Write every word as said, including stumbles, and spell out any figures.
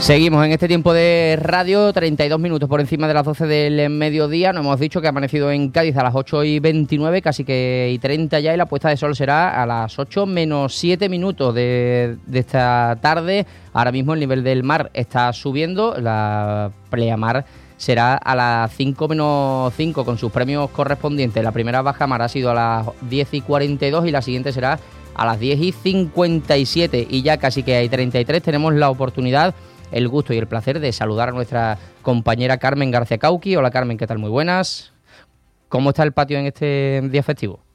Seguimos en este tiempo de radio, treinta y dos minutos por encima de las doce del mediodía. Nos hemos dicho que ha amanecido en Cádiz a las ocho y veintinueve, casi que y treinta ya, y la puesta de sol será a las ocho menos siete minutos de, de esta tarde. Ahora mismo el nivel del mar está subiendo, la pleamar será a las cinco menos cinco con sus premios correspondientes. La primera bajamar ha sido a las diez y cuarenta y dos y la siguiente será a las diez y cincuenta y siete. Y ya casi que hay treinta y tres, tenemos la oportunidad, el gusto y el placer de saludar a nuestra compañera Carmen García Cauqui. Hola Carmen, ¿qué tal? Muy buenas. ¿Cómo está el patio en este día festivo?